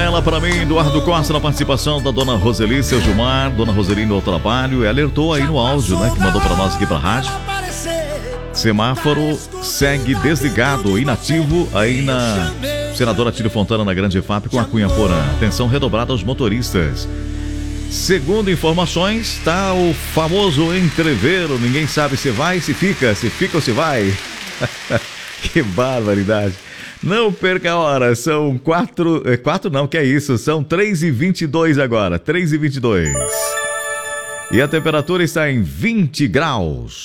ela para mim, Eduardo Costa, na participação da dona Roseli, seu Gilmar, dona Roseli no trabalho, alertou aí no áudio, né, que mandou para nós aqui pra rádio. Semáforo segue desligado, inativo aí na Senadora Tílio Fontana, na Grande FAP, com a Cunha Porã. Atenção redobrada aos motoristas. Segundo informações, tá o famoso entreveiro, ninguém sabe se vai, se fica ou se vai. Que barbaridade. Não perca a hora, são 4 não, que é isso, são 3h22 agora, 3h22. E a temperatura está em 20 graus.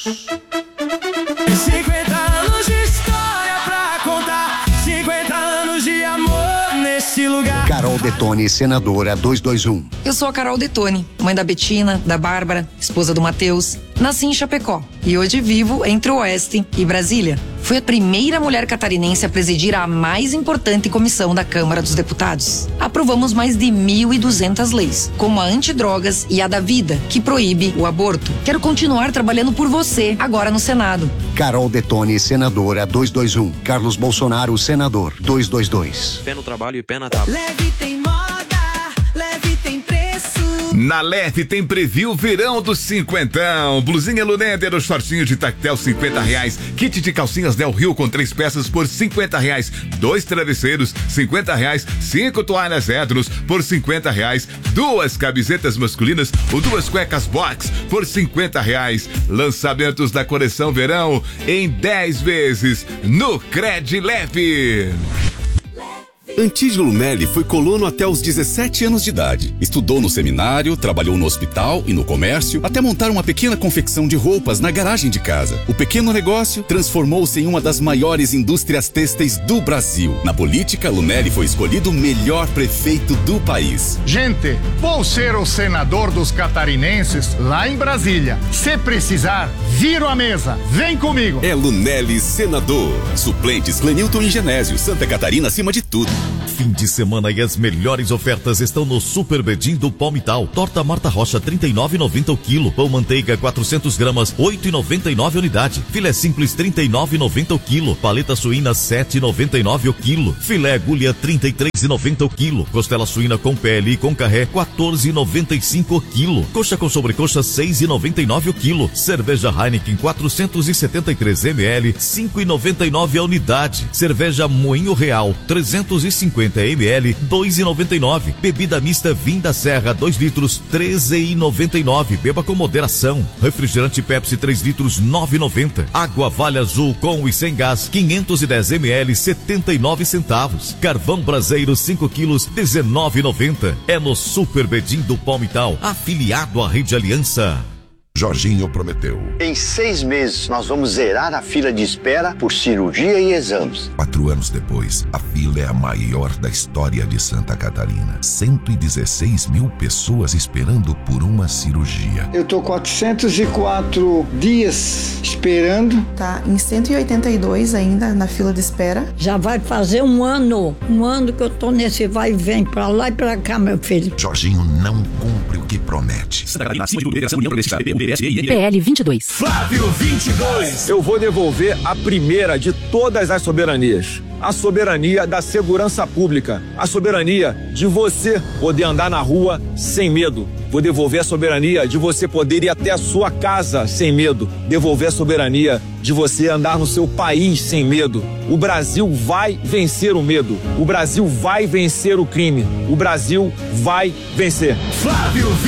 50 anos de história pra contar, 50 anos de amor nesse lugar. Carol Detoni, senadora 221. Eu sou a Carol Detoni, mãe da Betina, da Bárbara, esposa do Matheus. Nasci em Chapecó e hoje vivo entre o Oeste e Brasília. Fui a primeira mulher catarinense a presidir a mais importante comissão da Câmara dos Deputados. Aprovamos mais de 1.200 leis, como a antidrogas e a da vida, que proíbe o aborto. Quero continuar trabalhando por você, agora no Senado. Carol Detoni, senadora 221. Carlos Bolsonaro, senador 222. Pé no trabalho e pé na tábua. Leve tem moda, leve tem preço. Na Leve tem preview verão dos cinquentão. Blusinha Luneder, shortinho de tactel R$50. Kit de calcinhas Del Rio com 3 peças por R$50. 2 travesseiros R$50. 5 toalhas Edros por R$50. 2 camisetas masculinas ou 2 cuecas box por R$50. Lançamentos da coleção verão em 10 vezes no Cred Leve. Antídio Lunelli foi colono até os 17 anos de idade. Estudou no seminário, trabalhou no hospital e no comércio, até montar uma pequena confecção de roupas na garagem de casa. O pequeno negócio transformou-se em uma das maiores indústrias têxteis do Brasil. Na política, Lunelli foi escolhido o melhor prefeito do país. Gente, vou ser o senador dos catarinenses lá em Brasília. Se precisar, viro a mesa. Vem comigo. É Lunelli senador. Suplentes Clenilton e Genésio. Santa Catarina acima de tudo. Fim de semana e as melhores ofertas estão no Super Bedim do Palmital. Torta Marta Rocha, R$ 39,90 o quilo. Pão manteiga, 400 gramas, R$ 8,99 a unidade. Filé simples, R$ 39,90 o quilo. Paleta suína, R$ 7,99 o quilo. Filé agulha, R$ 33,90 o quilo. Costela suína com pele e com carré, R$ 14,95 o quilo. Coxa com sobrecoxa, R$ 6,99 o quilo. Cerveja Heineken, 473 ml, R$ 5,99 a unidade. Cerveja Moinho Real, 350 ml, R$ 2,99. Bebida mista Vim da Serra, 2 litros, R$ 13,99. Beba com moderação. Refrigerante Pepsi, 3 litros, R$ 9,90. Água Vale Azul com e sem gás, 510 ml, 79 centavos. Carvão Braseiro, 5 quilos, R$ 19,90. É no Super Bedim do Palmital, afiliado à Rede Aliança. Jorginho prometeu. Em 6 meses, nós vamos zerar a fila de espera por cirurgia e exames. 4 anos depois, a fila é a maior da história de Santa Catarina. 116 mil pessoas esperando por uma cirurgia. Eu tô 404 dias esperando. Tá em 182 ainda na fila de espera. Já vai fazer um ano que eu tô nesse vai e vem pra lá e pra cá, meu filho. Jorginho não cumpre o que promete. Santa Catarina, acima de tudo, União Progressista, PL 22. Flávio 22. Eu vou devolver a primeira de todas as soberanias. A soberania da segurança pública. A soberania de você poder andar na rua sem medo. Vou devolver a soberania de você poder ir até a sua casa sem medo. Devolver a soberania de você andar no seu país sem medo. O Brasil vai vencer o medo. O Brasil vai vencer o crime. O Brasil vai vencer. Flávio